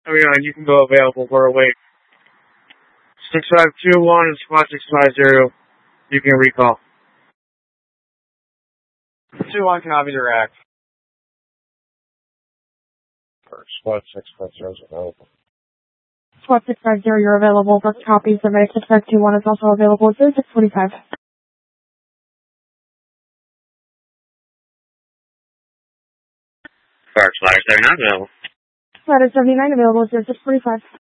You can go available for a wait. 6521 and squad 650. You can recall. 2-1 copy direct. Squad 650 is available. Squad 650, you're available for copies. The Medic 6521 is also available. 0645. Squad 79 available. Squad 79 available. 0645.